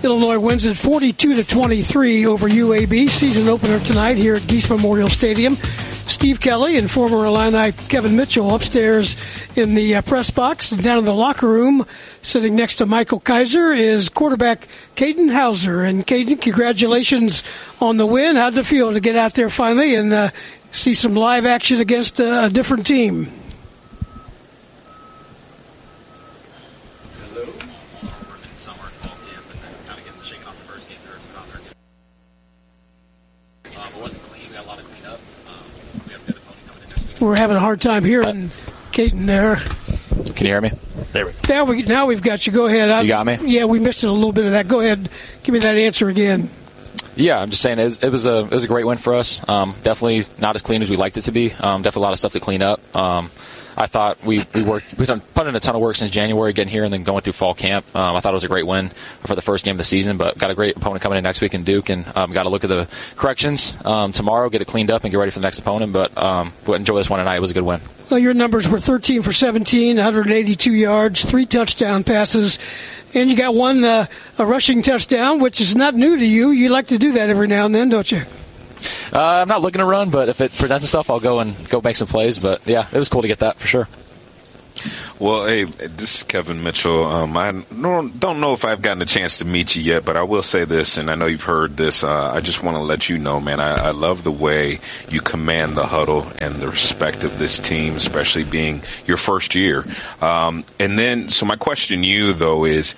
Illinois wins it 42-23 over UAB. Season opener tonight here at Geese Memorial Stadium. Steve Kelly and former Illini Kevin Mitchell upstairs in the press box. And down in the locker room, sitting next to Michael Kaiser, is quarterback Caden Hauser. And Caden, congratulations on the win. How'd it feel to get out there finally and see some live action against a different team? We're having a hard time hearing Caden there. Can you hear me? There we go. Now we've got you. Go ahead. You got me? Yeah, we missed a little bit of that. Go ahead. Give me that answer again. Yeah, I'm just saying it was a great win for us. Definitely not as clean as we liked it to be. Definitely a lot of stuff to clean up. I thought we've put in a ton of work since January, getting here and then going through fall camp. I thought it was a great win for the first game of the season, but got a great opponent coming in next week in Duke, and got to look at the corrections tomorrow, get it cleaned up, and get ready for the next opponent. But enjoy this one tonight. It was a good win. Well, your numbers were 13 for 17, 182 yards, 3 touchdown passes, and you got one a rushing touchdown, which is not new to you. You like to do that every now and then, don't you? I'm not looking to run, but if it presents itself, I'll go make some plays. But, yeah, it was cool to get that for sure. Well, hey, this is Kevin Mitchell. I don't know if I've gotten a chance to meet you yet, but I will say this, and I know you've heard this. I just want to let you know, man, I love the way you command the huddle and the respect of this team, especially being your first year. And then, so my question to you, though, is,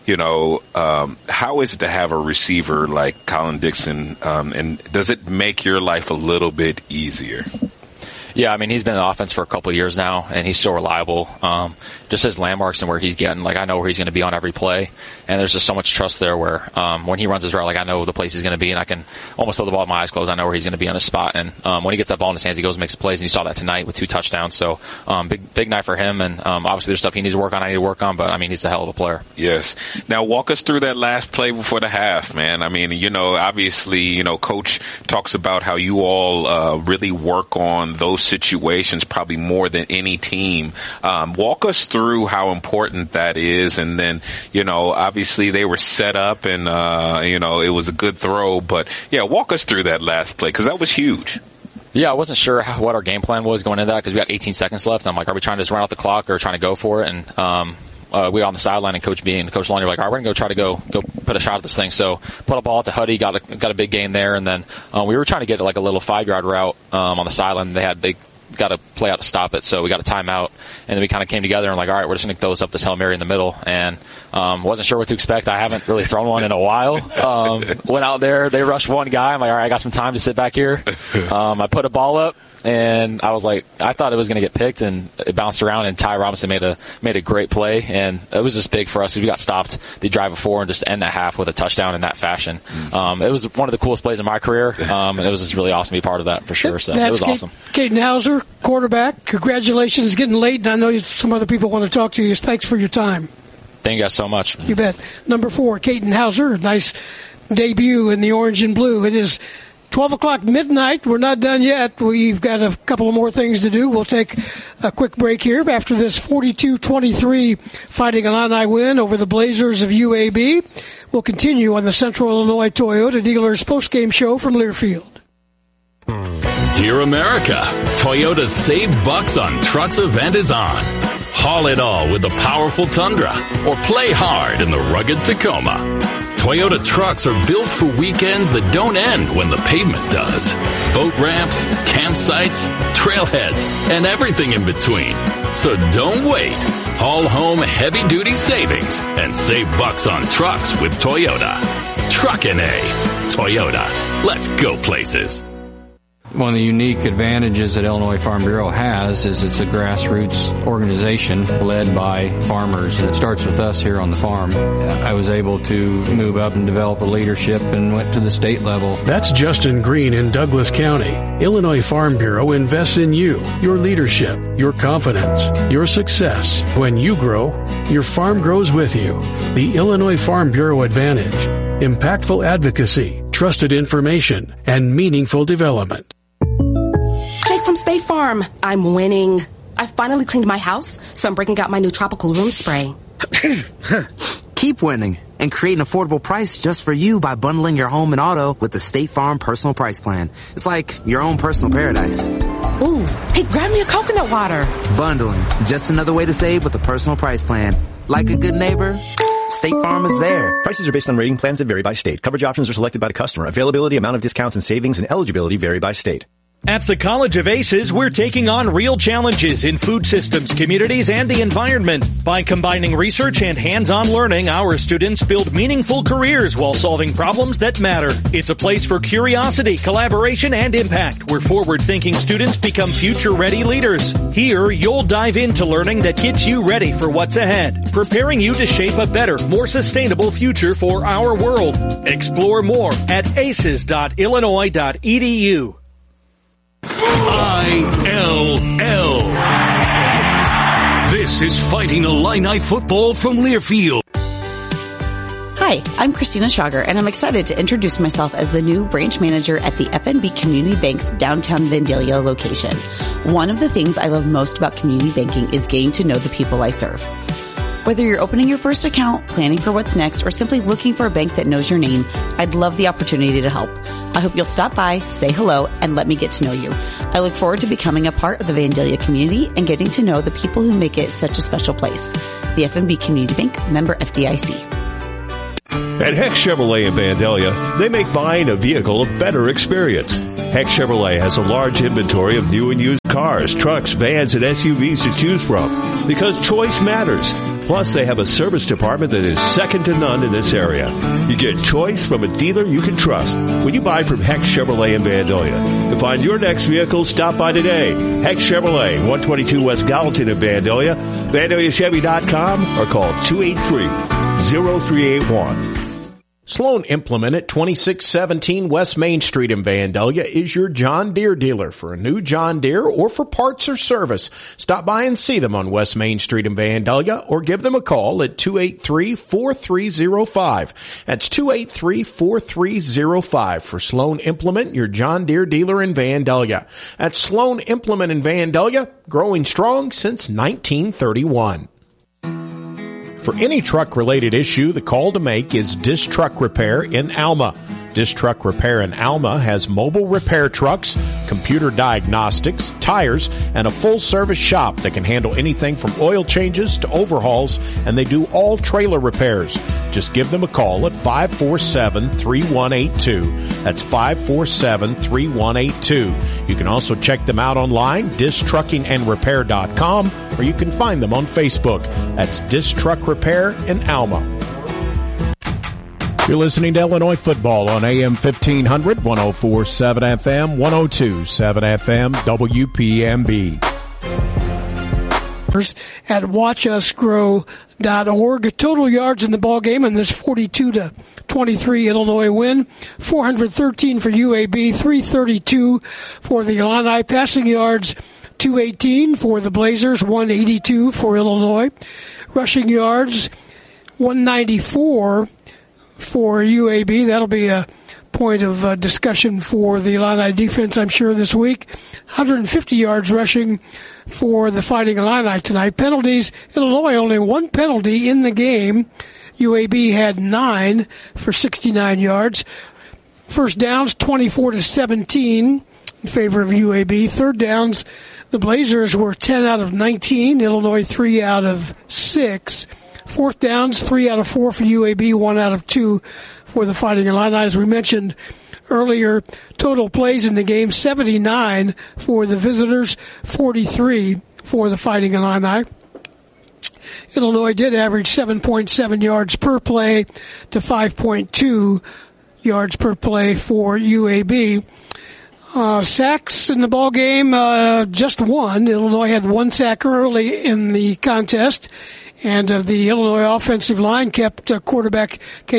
how is it to have a receiver like Colin Dixon, and does it make your life a little bit easier? Yeah, I mean, he's been in the offense for a couple of years now, and he's still reliable. Just his landmarks and where he's getting, like, I know where he's going to be on every play, and there's just so much trust there where when he runs his route, like, I know the place he's going to be, and I can almost throw the ball with my eyes closed. I know where he's going to be on his spot, and when he gets that ball in his hands, he goes and makes plays, and you saw that tonight with 2 touchdowns. So big night for him, and obviously there's stuff he needs to work on, I need to work on, but, I mean, he's a hell of a player. Yes. Now, walk us through that last play before the half, man. I mean, obviously, Coach talks about how you all really work on those situations probably more than any team. Walk us through how important that is. And then, obviously they were set up and, it was a good throw. But, yeah, walk us through that last play because that was huge. Yeah, I wasn't sure what our game plan was going into that because we got 18 seconds left. I'm like, are we trying to just run out the clock or trying to go for it? And we were on the sideline, and Coach B and Coach Lonnie were like, all right, we're going to try to go put a shot at this thing. So put a ball out to Huddy, got a big gain there. And then we were trying to get like a little 5-yard route on the sideline. They got to play out to stop it, so we got a timeout, and then we kind of came together and like, all right, we're just going to throw this up this Hail Mary in the middle, and wasn't sure what to expect. I haven't really thrown one in a while. Went out there, they rushed one guy. I'm like, all right, I got some time to sit back here. I put a ball up, and I was like, I thought it was going to get picked, and it bounced around, and Ty Robinson made a great play, and it was just big for us because we got stopped the drive before and just end that half with a touchdown in that fashion. It was one of the coolest plays in my career, and it was just really awesome to be part of that for sure. So it was awesome. Caden Hauser, quarterback, congratulations. It's getting late, and I know some other people want to talk to you. Thanks for your time. Thank you guys so much. You bet. Number 4, Caden Hauser, nice debut in the orange and blue. It is 12 o'clock midnight. We're not done yet. We've got a couple of more things to do. We'll take a quick break here after this 42-23 Fighting Illini win over the Blazers of UAB. We'll continue on the Central Illinois Toyota Dealers postgame show from Learfield. Dear America, Toyota's Save Bucks on Trucks event is on. Haul it all with the powerful Tundra or play hard in the rugged Tacoma. Toyota trucks are built for weekends that don't end when the pavement does. Boat ramps, campsites, trailheads, and everything in between. So don't wait. Haul home heavy-duty savings and save bucks on trucks with Toyota. Truckin' A. Toyota. Let's go places. One of the unique advantages that Illinois Farm Bureau has is it's a grassroots organization led by farmers. It starts with us here on the farm. I was able to move up and develop a leadership and went to the state level. That's Justin Green in Douglas County. Illinois Farm Bureau invests in you, your leadership, your confidence, your success. When you grow, your farm grows with you. The Illinois Farm Bureau Advantage. Impactful advocacy, trusted information, and meaningful development. Jake from State Farm. I'm winning. I finally cleaned my house, so I'm breaking out my new tropical room spray. Keep winning. and create an affordable price just for you by bundling your home and auto with the State Farm Personal Price Plan. It's like your own personal paradise. Ooh, hey, grab me a coconut water. Bundling, just another way to save with a personal price plan. Like a good neighbor, State Farm is there. Prices are based on rating plans that vary by state. Coverage options are selected by the customer. Availability, amount of discounts and savings, and eligibility vary by state. At the College of Aces, we're taking on real challenges in food systems, communities, and the environment. By combining research and hands-on learning, our students build meaningful careers while solving problems that matter. It's a place for curiosity, collaboration, and impact, where forward-thinking students become future-ready leaders. Here, you'll dive into learning that gets you ready for what's ahead, preparing you to shape a better, more sustainable future for our world. Explore more at aces.illinois.edu. ILL. This is Fighting Illini football from Learfield. Hi, I'm Christina Schauger, and I'm excited to introduce myself as the new branch manager at the FNB Community Bank's downtown Vandalia location. One of the things I love most about community banking is getting to know the people I serve. Whether you're opening your first account, planning for what's next, or simply looking for a bank that knows your name, I'd love the opportunity to help. I hope you'll stop by, say hello, and let me get to know you. I look forward to becoming a part of the Vandalia community and getting to know the people who make it such a special place. The FNB Community Bank, member FDIC. At Heck Chevrolet in Vandalia, they make buying a vehicle a better experience. Heck Chevrolet has a large inventory of new and used cars, trucks, vans, and SUVs to choose from because choice matters. Plus, they have a service department that is second to none in this area. You get choice from a dealer you can trust when you buy from Heck Chevrolet in Vandalia. To find your next vehicle, stop by today. Heck Chevrolet, 122 West Gallatin in Vandalia, VandaliaChevy.com, or call 283-0381. Sloan Implement at 2617 West Main Street in Vandalia is your John Deere dealer for a new John Deere or for parts or service. Stop by and see them on West Main Street in Vandalia or give them a call at 283-4305. That's 283-4305 for Sloan Implement, your John Deere dealer in Vandalia. At Sloan Implement in Vandalia, growing strong since 1931. For any truck-related issue, the call to make is Dish Truck Repair in Alma. Dish Truck Repair in Alma has mobile repair trucks, computer diagnostics, tires, and a full-service shop that can handle anything from oil changes to overhauls, and they do all trailer repairs. Just give them a call at 547-3182. That's 547-3182. You can also check them out online, dishtruckingandrepair.com, or you can find them on Facebook. That's Dish Truck Repair in Alma. You're listening to Illinois football on AM 1500, 104.7 FM, 102.7 FM, WPMB. At watchusgrow.org. Total yards in the ball game in this 42-23 Illinois win. 413 for UAB, 332 for the Illini. Passing yards, 218 for the Blazers, 182 for Illinois. Rushing yards, 194 for UAB. That'll be a point of discussion for the Illini defense, I'm sure, this week. 150 yards rushing for the Fighting Illini tonight. Penalties, Illinois only one penalty in the game. UAB had 9 for 69 yards. First downs, 24-17 in favor of UAB. Third downs, the Blazers were 10 out of 19. Illinois 3 out of 6. Fourth downs, 3 out of 4 for UAB, 1 out of 2 for the Fighting Illini. As we mentioned earlier, total plays in the game, 79 for the visitors, 43 for the Fighting Illini. Illinois did average 7.7 yards per play to 5.2 yards per play for UAB. Sacks in the ball game, just one. Illinois had one sack early in the contest. And the Illinois offensive line kept quarterback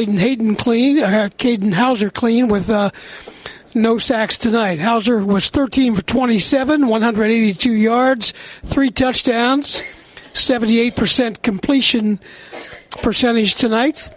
Caden Hauser clean with no sacks tonight. Hauser was 13 for 27, 182 yards, 3 touchdowns, 78% completion percentage tonight.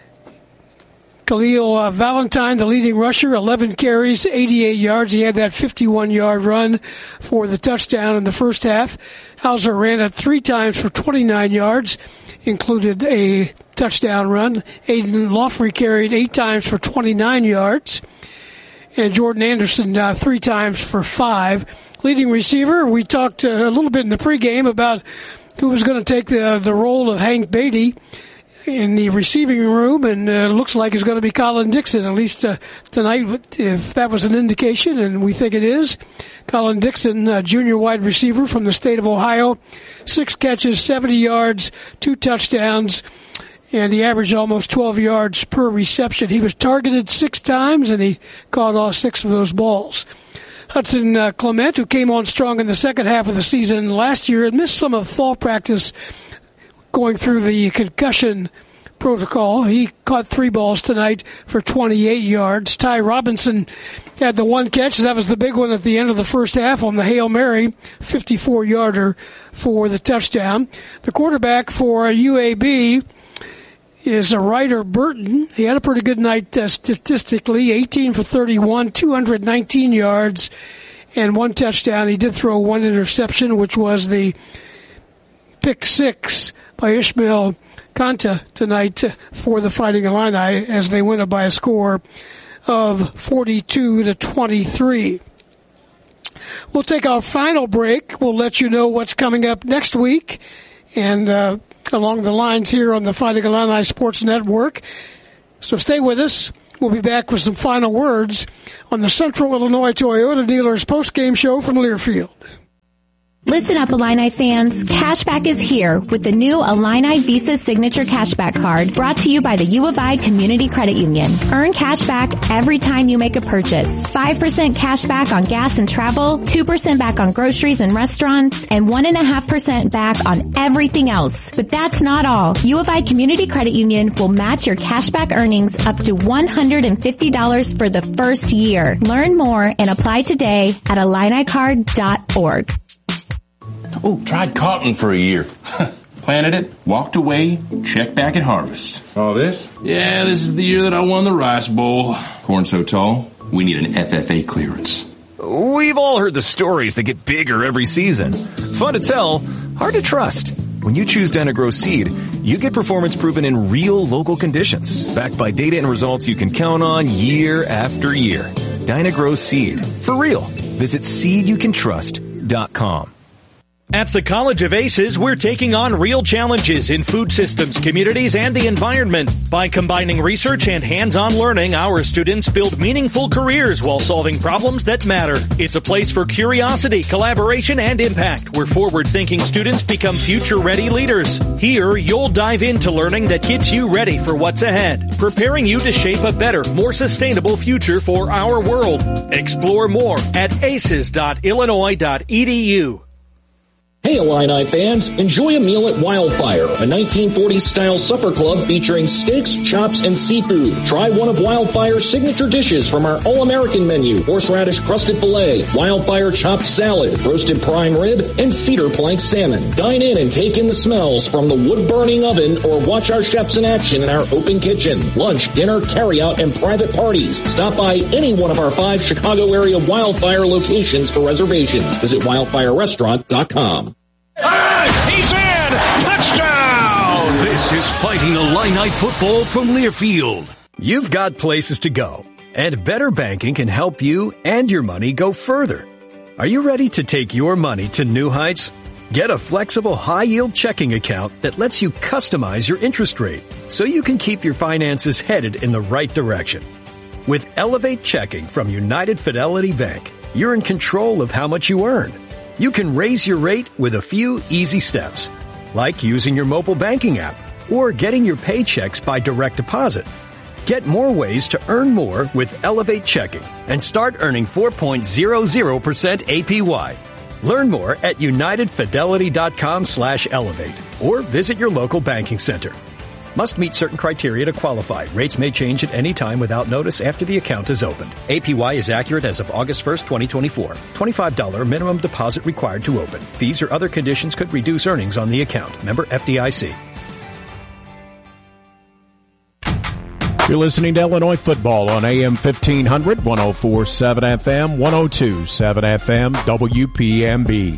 Khalil Valentine, the leading rusher, 11 carries, 88 yards. He had that 51-yard run for the touchdown in the first half. Hauser ran it 3 times for 29 yards. included a touchdown run. Aiden Lawfrey carried 8 times for 29 yards. And Jordan Anderson 3 times for 5. Leading receiver, we talked a little bit in the pregame about who was going to take the role of Hank Beatty in the receiving room, and it looks like it's going to be Colin Dixon, at least tonight, if that was an indication, and we think it is. Colin Dixon, junior wide receiver from the state of Ohio, 6 catches, 70 yards, 2 touchdowns, and he averaged almost 12 yards per reception. He was targeted 6 times, and he caught all 6 of those balls. Hudson Clement, who came on strong in the second half of the season last year, had missed some of fall practice going through the concussion protocol. He caught 3 balls tonight for 28 yards. Ty Robinson had the 1 catch. That was the big one at the end of the first half on the Hail Mary, 54-yarder for the touchdown. The quarterback for UAB is Ryder Burton. He had a pretty good night statistically, 18 for 31, 219 yards, and 1 touchdown. He did throw 1 interception, which was the pick 6 by Ishmael Kanta tonight for the Fighting Illini as they win it by a score of 42-23. We'll take our final break. We'll let you know what's coming up next week and along the lines here on the Fighting Illini Sports Network. So stay with us. We'll be back with some final words on the Central Illinois Toyota Dealers post-game show from Learfield. Listen up, Illini fans. Cashback is here with the new Illini Visa Signature Cashback Card brought to you by the U of I Community Credit Union. Earn cashback every time you make a purchase. 5% cashback on gas and travel, 2% back on groceries and restaurants, and 1.5% back on everything else. But that's not all. U of I Community Credit Union will match your cashback earnings up to $150 for the first year. Learn more and apply today at IlliniCard.org. Oh, tried cotton for a year. Planted it, walked away, checked back at harvest. All this? Yeah, this is the year that I won the Rice Bowl. Corn so tall, we need an FFA clearance. We've all heard the stories that get bigger every season. Fun to tell, hard to trust. When you choose Dyna-Gro Seed, you get performance proven in real local conditions, backed by data and results you can count on year after year. Dyna-Gro Seed. For real. Visit seedyoucantrust.com. At the College of Aces, we're taking on real challenges in food systems, communities, and the environment. By combining research and hands-on learning, our students build meaningful careers while solving problems that matter. It's a place for curiosity, collaboration, and impact, where forward-thinking students become future-ready leaders. Here, you'll dive into learning that gets you ready for what's ahead, preparing you to shape a better, more sustainable future for our world. Explore more at aces.illinois.edu. Hey Illini fans, enjoy a meal at Wildfire, a 1940s-style supper club featuring steaks, chops, and seafood. Try one of Wildfire's signature dishes from our all-American menu: horseradish crusted filet, Wildfire chopped salad, roasted prime rib, and cedar plank salmon. Dine in and take in the smells from the wood-burning oven or watch our chefs in action in our open kitchen. Lunch, dinner, carry-out, and private parties. Stop by any one of our 5 Chicago area Wildfire locations for reservations. Visit wildfirerestaurant.com. He's in! Touchdown! This is Fighting Illini football from Learfield. You've got places to go, and Better Banking can help you and your money go further. Are you ready to take your money to new heights? Get a flexible high-yield checking account that lets you customize your interest rate so you can keep your finances headed in the right direction. With Elevate Checking from United Fidelity Bank, you're in control of how much you earn. You can raise your rate with a few easy steps, like using your mobile banking app or getting your paychecks by direct deposit. Get more ways to earn more with Elevate Checking and start earning 4.00% APY. Learn more at unitedfidelity.com/elevate or visit your local banking center. Must meet certain criteria to qualify. Rates may change at any time without notice after the account is opened. APY is accurate as of August 1st, 2024. $25 minimum deposit required to open. Fees or other conditions could reduce earnings on the account. Member FDIC. You're listening to Illinois football on AM 1500, 104.7 FM, 102.7 FM, WPMB.